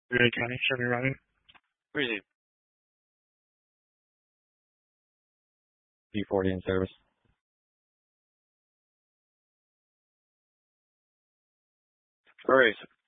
Greeley County, show me running. Greeley. P40 in service. All right.